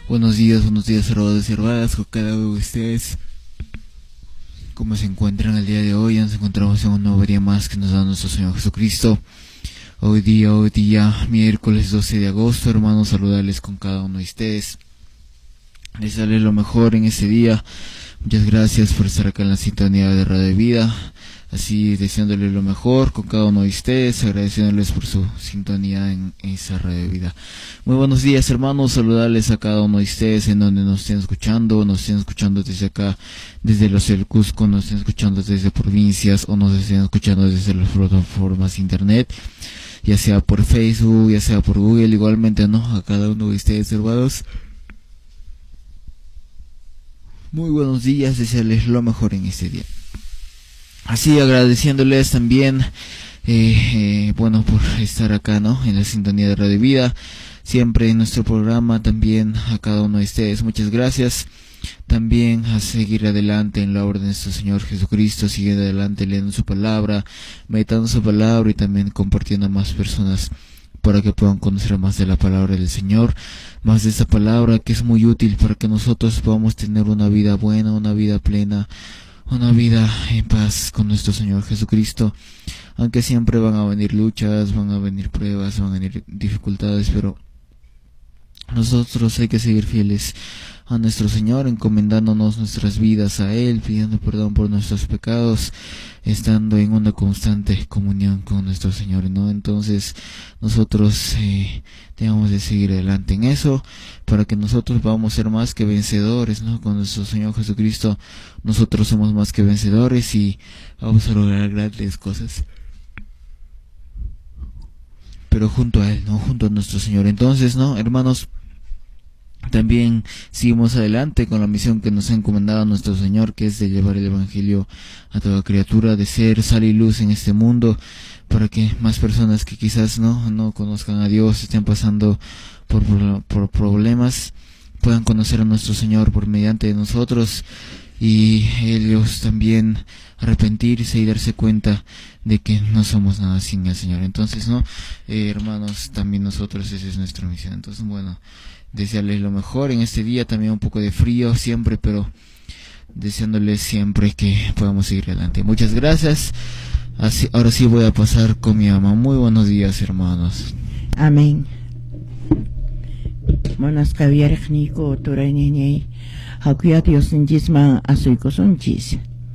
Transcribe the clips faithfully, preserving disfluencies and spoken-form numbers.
Buenos días, buenos días, hermanos y hermanas, con cada uno de ustedes. ¿Cómo se encuentran el día de hoy? Nos encontramos en un nuevo día más que nos da nuestro Señor Jesucristo. Hoy día, hoy día, miércoles doce de agosto, hermanos, saludarles con cada uno de ustedes. Les sale lo mejor en este día. Muchas gracias por estar acá en la sintonía de Radio de Vida. Así, deseándoles lo mejor con cada uno de ustedes, agradeciéndoles por su sintonía en esa Radio de Vida. Muy buenos días, hermanos, saludarles a cada uno de ustedes en donde nos estén escuchando, nos estén escuchando desde acá, desde los del Cusco, nos estén escuchando desde provincias o nos estén escuchando desde las plataformas de internet, ya sea por Facebook, ya sea por Google, igualmente, ¿no? A cada uno de ustedes, hermanos. Muy buenos días, desearles lo mejor en este día. Así, agradeciéndoles también, eh, eh, bueno, por estar acá, ¿no? En la sintonía de Radio Vida, siempre en nuestro programa, también a cada uno de ustedes, muchas gracias. También a seguir adelante en la obra de nuestro Señor Jesucristo, seguir adelante leyendo su palabra, meditando su palabra y también compartiendo a más personas para que puedan conocer más de la palabra del Señor, más de esa palabra que es muy útil para que nosotros podamos tener una vida buena, una vida plena, una vida en paz con nuestro Señor Jesucristo. Aunque siempre van a venir luchas, van a venir pruebas, van a venir dificultades, pero nosotros hay que seguir fieles a nuestro Señor, encomendándonos nuestras vidas a Él, pidiendo perdón por nuestros pecados, estando en una constante comunión con nuestro Señor, ¿no? Entonces nosotros eh, tenemos de seguir adelante en eso, para que nosotros vamos a ser más que vencedores, ¿no? Con nuestro Señor Jesucristo nosotros somos más que vencedores y vamos a lograr grandes cosas, pero junto a Él, ¿no? Junto a nuestro Señor. Entonces, ¿no, hermanos? También seguimos adelante con la misión que nos ha encomendado nuestro Señor, que es de llevar el Evangelio a toda criatura, de ser sal y luz en este mundo, para que más personas que quizás no, no conozcan a Dios, estén pasando por, por problemas, puedan conocer a nuestro Señor por mediante de nosotros, y ellos también arrepentirse y darse cuenta de que no somos nada sin el Señor. Entonces, no, eh, hermanos, también nosotros, esa es nuestra misión. Entonces, bueno, desearles lo mejor en este día, también un poco de frío siempre, pero deseándoles siempre que podamos seguir adelante. Muchas gracias. Así, ahora sí voy a pasar con mi mamá. Muy buenos días, hermanos. Amén. Buenas caviares nico torainei. Hakuya Dios njisma asuiko sonchis.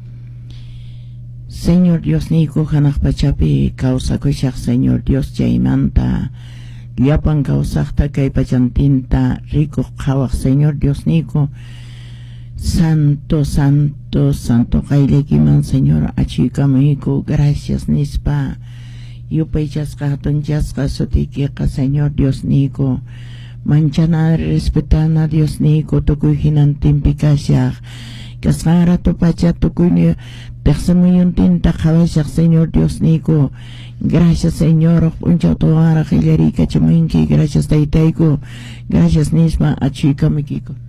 Señor Dios nico hanak pachapi causa koshak Señor Dios jaimanta. Liapan causakta kay pachantinta rico kawak Señor Dios nico. Santo, santo, santo kailekiman Señor achikamico. Gracias nispa. Yupaychas kahatonchas kasotikika Señor Dios nico. Manchana respetana Dios nico tokuy hinantimpikasyak. Kasara topacha tokuy Texamuyuntinta kawasyak Señor Dios nico. Gracias Señor, uncha toara hilerica chaminki, gracias taitaico, gracias nisma achika mikiko.